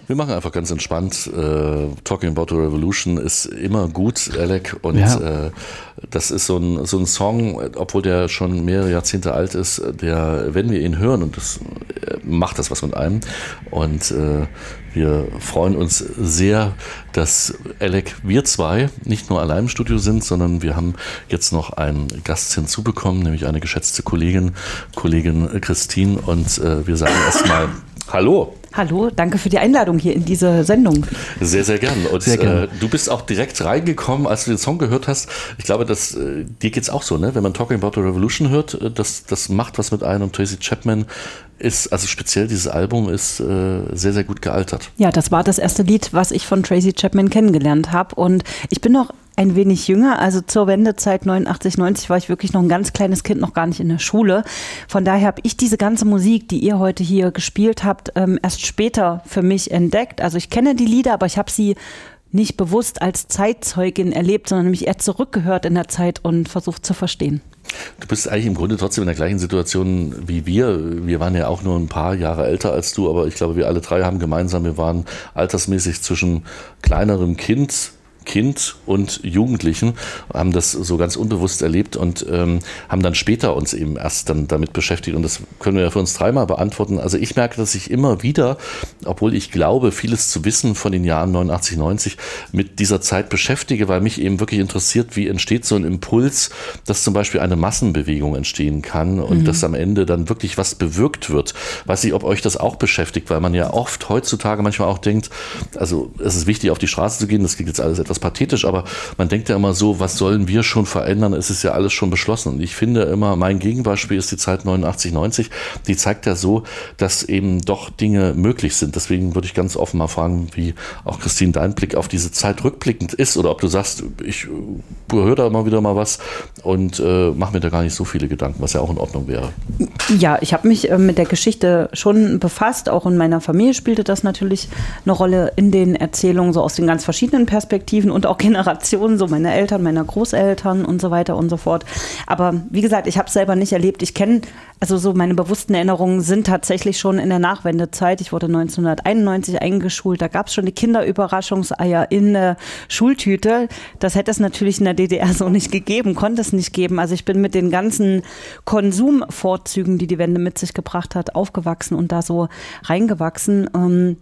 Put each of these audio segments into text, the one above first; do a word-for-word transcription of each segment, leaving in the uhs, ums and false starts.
Wir machen einfach ganz entspannt. Äh, Talking About the Revolution ist immer gut, Alec. Und ja. äh, das ist so ein, so ein Song, obwohl der schon mehrere Jahrzehnte alt ist, der, wenn wir ihn hören, und das äh, macht das was mit einem. Und äh, wir freuen uns sehr, dass Alec, wir zwei, nicht nur allein im Studio sind, sondern wir haben jetzt noch einen Gast hinzubekommen, nämlich eine geschätzte Kollegin, Kollegin Christine. Und äh, wir sagen erstmal Hallo. Hallo, danke für die Einladung hier in diese Sendung. Sehr, sehr gern. Und sehr gern. Äh, du bist auch direkt reingekommen, als du den Song gehört hast. Ich glaube, dass, äh, dir geht's auch so, ne? Wenn man Talking About the Revolution hört, äh, das, das macht was mit einem. Und Tracy Chapman ist, also speziell dieses Album ist äh, sehr, sehr gut gealtert. Ja, das war das erste Lied, was ich von Tracy Chapman kennengelernt habe. Und ich bin noch ein wenig jünger, also zur Wendezeit neunundachtzig, neunzig war ich wirklich noch ein ganz kleines Kind, noch gar nicht in der Schule. Von daher habe ich diese ganze Musik, die ihr heute hier gespielt habt, ähm, erst später für mich entdeckt. Also ich kenne die Lieder, aber ich habe sie nicht bewusst als Zeitzeugin erlebt, sondern mich eher zurückgehört in der Zeit und versucht zu verstehen. Du bist eigentlich im Grunde trotzdem in der gleichen Situation wie wir. Wir waren ja auch nur ein paar Jahre älter als du, aber ich glaube, wir alle drei haben gemeinsam, wir waren altersmäßig zwischen kleinerem Kind, Kind und Jugendlichen, haben das so ganz unbewusst erlebt und ähm, haben dann später uns eben erst dann damit beschäftigt und das können wir ja für uns dreimal beantworten. Also ich merke, dass ich immer wieder, obwohl ich glaube, vieles zu wissen von den Jahren neunundachtzig, neunzig, mit dieser Zeit beschäftige, weil mich eben wirklich interessiert, wie entsteht so ein Impuls, dass zum Beispiel eine Massenbewegung entstehen kann und mhm. dass am Ende dann wirklich was bewirkt wird. Weiß nicht, ob euch das auch beschäftigt, weil man ja oft heutzutage manchmal auch denkt, also es ist wichtig, auf die Straße zu gehen, das klingt jetzt alles etwas pathetisch, aber man denkt ja immer so, was sollen wir schon verändern? Es ist ja alles schon beschlossen. Und ich finde immer, mein Gegenbeispiel ist die Zeit neunundachtzig, neunzig. Die zeigt ja so, dass eben doch Dinge möglich sind. Deswegen würde ich ganz offen mal fragen, wie auch Christine dein Blick auf diese Zeit rückblickend ist oder ob du sagst, ich höre da immer wieder mal was und äh, mache mir da gar nicht so viele Gedanken, was ja auch in Ordnung wäre. Ja, ich habe mich äh, mit der Geschichte schon befasst. Auch in meiner Familie spielte das natürlich eine Rolle in den Erzählungen, so aus den ganz verschiedenen Perspektiven und auch Generationen, so meine Eltern, meine Großeltern und so weiter und so fort. Aber wie gesagt, ich habe es selber nicht erlebt. Ich kenne, also so meine bewussten Erinnerungen sind tatsächlich schon in der Nachwendezeit. Ich wurde neunzehnhunderteinundneunzig eingeschult. Da gab es schon die Kinderüberraschungseier in der Schultüte. Das hätte es natürlich in der D D R so nicht gegeben, konnte es nicht geben. Also ich bin mit den ganzen Konsumvorzügen, die die Wende mit sich gebracht hat, aufgewachsen und da so reingewachsen. Ähm,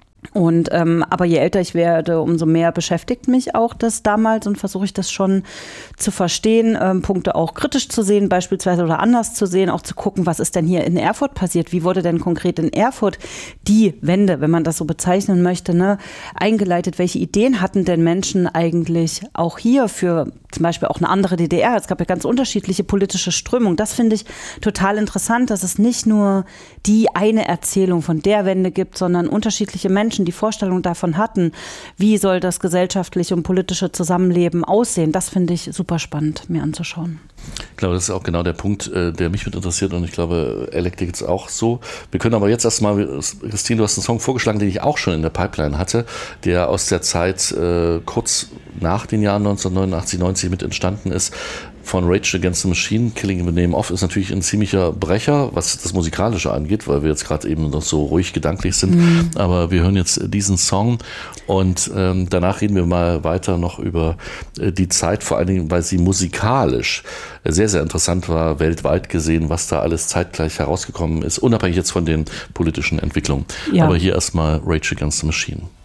Und ähm, aber je älter ich werde, umso mehr beschäftigt mich auch das damals und versuche ich das schon zu verstehen, ähm, Punkte auch kritisch zu sehen beispielsweise oder anders zu sehen, auch zu gucken, was ist denn hier in Erfurt passiert, wie wurde denn konkret in Erfurt die Wende, wenn man das so bezeichnen möchte, ne, eingeleitet, welche Ideen hatten denn Menschen eigentlich auch hier für zum Beispiel auch eine andere D D R, es gab ja ganz unterschiedliche politische Strömungen, das finde ich total interessant, dass es nicht nur die eine Erzählung von der Wende gibt, sondern unterschiedliche Menschen, die Vorstellung davon hatten, wie soll das gesellschaftliche und politische Zusammenleben aussehen. Das finde ich super spannend, mir anzuschauen. Ich glaube, das ist auch genau der Punkt, der mich mit interessiert und ich glaube, Alec geht es auch so. Wir können aber jetzt erstmal, Christine, du hast einen Song vorgeschlagen, den ich auch schon in der Pipeline hatte, der aus der Zeit äh, kurz nach den Jahren neunzehnhundertneunundachtzig, neunzig mit entstanden ist. Von Rage Against the Machine, Killing in the Name of, ist natürlich ein ziemlicher Brecher, was das Musikalische angeht, weil wir jetzt gerade eben noch so ruhig gedanklich sind. Mhm. Aber wir hören jetzt diesen Song und ähm, danach reden wir mal weiter noch über äh, die Zeit, vor allen Dingen, weil sie musikalisch sehr, sehr interessant war, weltweit gesehen, was da alles zeitgleich herausgekommen ist, unabhängig jetzt von den politischen Entwicklungen. Ja. Aber hier erstmal Rage Against the Machine.